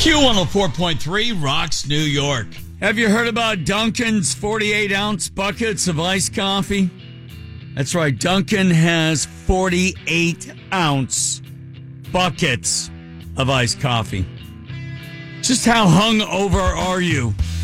Q104.3 rocks New York. Have you heard about Dunkin's 48-ounce buckets of iced coffee? That's right. Dunkin' has 48-ounce buckets of iced coffee. Just how hungover are you